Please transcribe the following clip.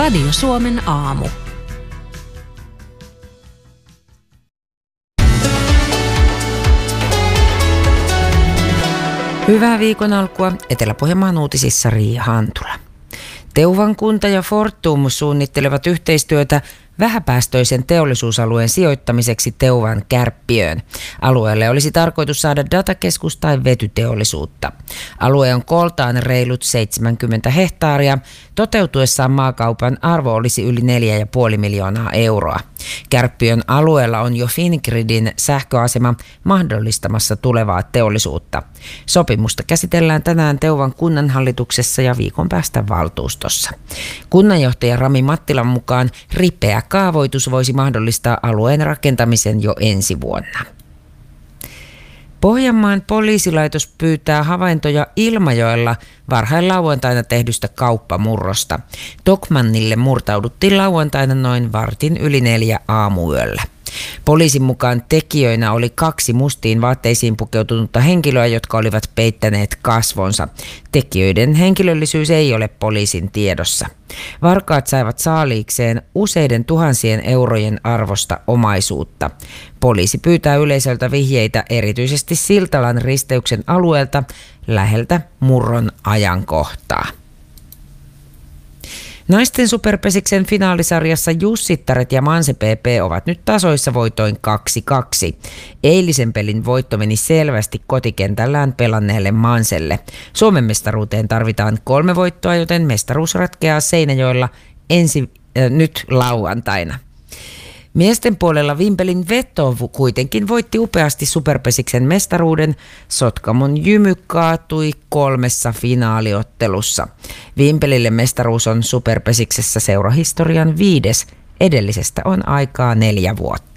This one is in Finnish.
Radio Suomen aamu. Hyvää viikon alkua. Etelä-Pohjanmaan uutisissa Riia Hantula. Teuvan kunta ja Fortum suunnittelevat yhteistyötä vähäpäästöisen teollisuusalueen sijoittamiseksi Teuvan Kärppiöön. Alueelle olisi tarkoitus saada datakeskus tai vetyteollisuutta. Alue on kooltaan reilut 70 hehtaaria. Toteutuessaan maakaupan arvo olisi yli 4,5 miljoonaa euroa. Kärppiön alueella on jo Fingridin sähköasema mahdollistamassa tulevaa teollisuutta. Sopimusta käsitellään tänään Teuvan kunnanhallituksessa ja viikon päästä valtuustossa. Kunnanjohtaja Rami Mattilan mukaan ripeä kaavoitus voisi mahdollistaa alueen rakentamisen jo ensi vuonna. Pohjanmaan poliisilaitos pyytää havaintoja Ilmajoella varhain lauantaina tehdystä kauppamurrosta. Tokmannille murtauduttiin lauantaina noin 3:45 aamuyöllä. Poliisin mukaan tekijöinä oli 2 mustiin vaatteisiin pukeutunutta henkilöä, jotka olivat peittäneet kasvonsa. Tekijöiden henkilöllisyys ei ole poliisin tiedossa. Varkaat saivat saaliikseen useiden tuhansien eurojen arvosta omaisuutta. Poliisi pyytää yleisöltä vihjeitä erityisesti Siltalan risteyksen alueelta läheltä murron ajankohtaa. Naisten superpesiksen finaalisarjassa Jussittaret ja Manse PP ovat nyt tasoissa voitoin 2-2. Eilisen pelin voitto meni selvästi kotikentällään pelanneelle Manselle. Suomen mestaruuteen tarvitaan 3 voittoa, joten mestaruus ratkeaa Seinäjoella nyt lauantaina. Miesten puolella Vimpelin Veto kuitenkin voitti upeasti superpesiksen mestaruuden. Sotkamon Jymy kaatui 3 finaaliottelussa. Vimpelille mestaruus on superpesiksessä seurahistorian 5. Edellisestä on aikaa 4 vuotta.